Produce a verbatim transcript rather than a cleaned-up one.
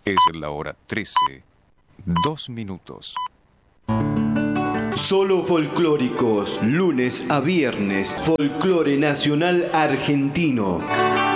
Es la hora trece, dos minutos. Solo folclóricos, lunes a viernes, folclore nacional argentino.